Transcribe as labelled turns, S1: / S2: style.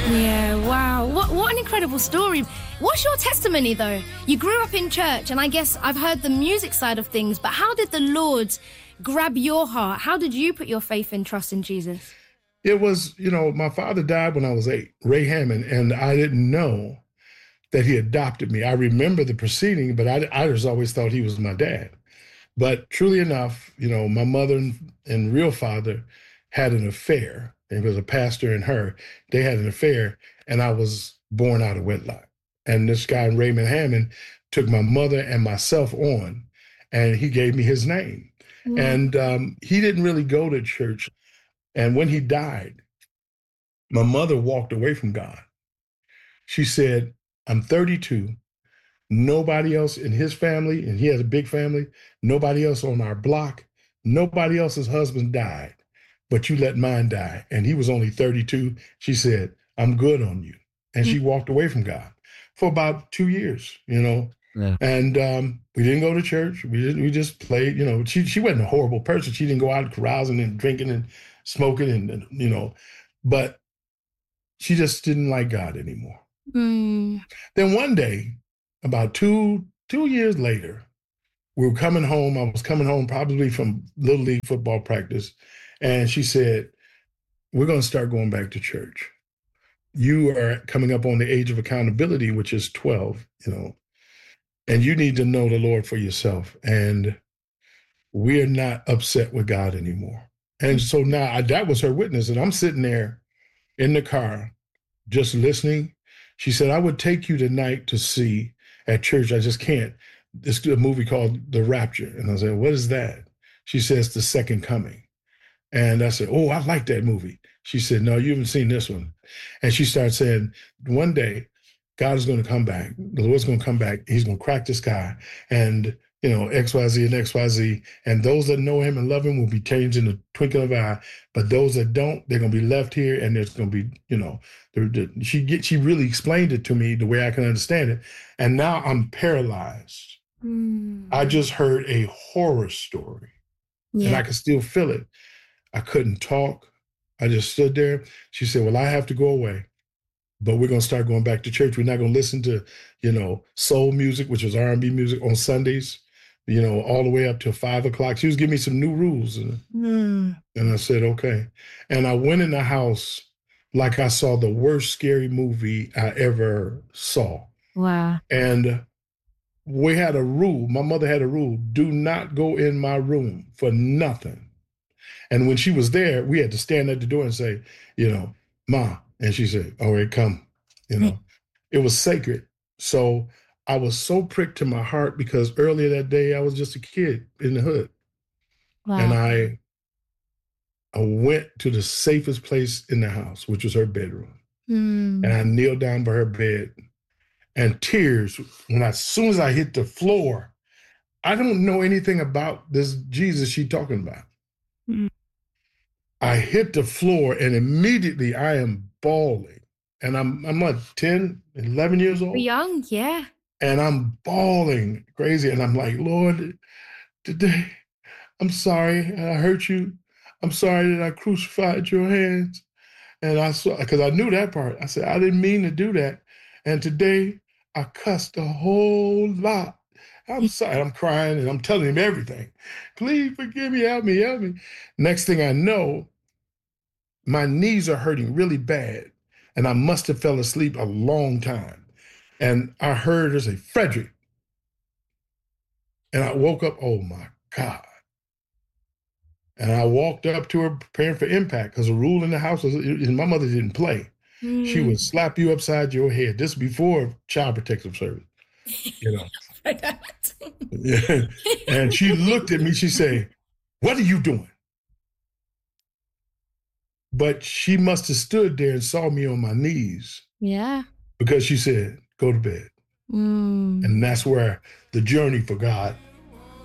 S1: Yeah, wow. What an incredible story. What's your testimony, though? You grew up in church, and I guess I've heard the music side of things, but how did the Lord grab your heart? How did you put your faith and trust in Jesus?
S2: It was, my father died when I was 8, Ray Hammond, and I didn't know that he adopted me. I remember the proceeding, but I just always thought he was my dad. But truly enough, my mother and real father had an affair. It was a pastor and her. They had an affair, and I was born out of wedlock. And this guy, Raymond Hammond, took my mother and myself on, and he gave me his name. Mm. And he didn't really go to church. And when he died, my mother walked away from God. She said, I'm 32. Nobody else in his family, and he has a big family, nobody else on our block, nobody else's husband died, but you let mine die. And he was only 32. She said, I'm good on you. And she walked away from God for about 2 years, Yeah. And we didn't go to church. We just played, she wasn't a horrible person. She didn't go out carousing and drinking and smoking and but she just didn't like God anymore. Mm. Then one day, about two years later, we were coming home. I was coming home probably from Little League football practice. And she said, we're going to start going back to church. You are coming up on the age of accountability, which is 12, and you need to know the Lord for yourself. And we're not upset with God anymore. And so now that was her witness. And I'm sitting there in the car just listening. She said, I would take you tonight to see at church. I just can't. It's a movie called The Rapture. And I said, what is that? She says, The Second Coming. And I said, oh, I like that movie. She said, no, you haven't seen this one. And she started saying, one day, God is going to come back. The Lord's going to come back. He's going to crack the sky. And, XYZ and XYZ. And those that know him and love him will be changed in the twinkling of an eye. But those that don't, they're going to be left here. And there's going to be, she really explained it to me the way I can understand it. And now I'm paralyzed. Mm. I just heard a horror story. Yeah. And I can still feel it. I couldn't talk. I just stood there. She said, well, I have to go away, but we're going to start going back to church. We're not going to listen to, soul music, which was R&B music on Sundays, all the way up till 5 o'clock. She was giving me some new rules. And I said, okay. And I went in the house like I saw the worst scary movie I ever saw.
S1: Wow.
S2: And we had a rule. My mother had a rule. Do not go in my room for nothing. And when she was there, we had to stand at the door and say, Ma. And she said, all right, come. It was sacred. So I was so pricked to my heart because earlier that day, I was just a kid in the hood. Wow. And I went to the safest place in the house, which was her bedroom. Mm. And I kneeled down by her bed. And tears, as soon as I hit the floor, I don't know anything about this Jesus she's talking about. Mm. I hit the floor and immediately I am bawling. And I'm like 10, 11 years old.
S1: Young, yeah.
S2: And I'm bawling crazy. And I'm like, Lord, today, I'm sorry I hurt you. I'm sorry that I crucified your hands. And I saw, because I knew that part. I said, I didn't mean to do that. And today I cussed a whole lot. I'm sorry. I'm crying and I'm telling him everything. Please forgive me. Help me. Help me. Next thing I know, my knees are hurting really bad. And I must have fell asleep a long time. And I heard her say, Frederick. And I woke up, oh my God. And I walked up to her preparing for impact because the rule in the house was, my mother didn't play. Mm. She would slap you upside your head. This before Child Protective Service, Yeah. And she looked at me, she said, what are you doing? But she must have stood there and saw me on my knees.
S1: Yeah.
S2: Because she said, go to bed. Mm. And that's where the journey for God